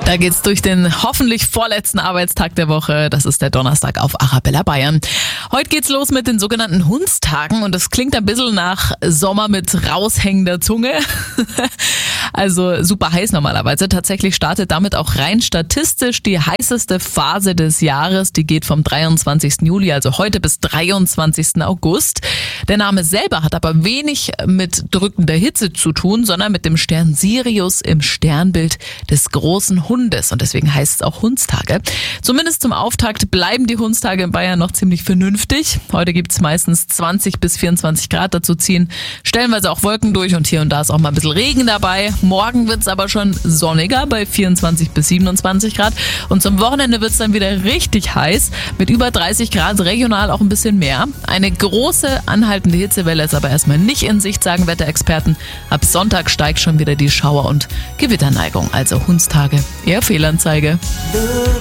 Da geht's durch den hoffentlich vorletzten Arbeitstag der Woche. Das ist der Donnerstag auf Arabella Bayern. Heute geht's los mit den sogenannten Hundstagen und das klingt ein bisschen nach Sommer mit raushängender Zunge. Also super heiß normalerweise. Tatsächlich startet damit auch rein statistisch die heißeste Phase des Jahres. Die geht vom 23. Juli, also heute, bis 23. August. Der Name selber hat aber wenig mit drückender Hitze zu tun, sondern mit dem Stern Sirius im Sternbild des großen Hundes. Und deswegen heißt es auch Hundstage. Zumindest zum Auftakt bleiben die Hundstage in Bayern noch ziemlich vernünftig. Heute gibt's meistens 20 bis 24 Grad. Dazu ziehen stellenweise auch Wolken durch und hier und da ist auch mal ein bisschen Regen dabei. Morgen wird's aber schon sonniger bei 24 bis 27 Grad. Und zum Wochenende wird's dann wieder richtig heiß mit über 30 Grad, regional auch ein bisschen mehr. Eine große anhaltende Hitzewelle ist aber erstmal nicht in Sicht, sagen Wetterexperten. Ab Sonntag steigt schon wieder die Schauer- und Gewitterneigung. Also Hundstage eher Fehlanzeige.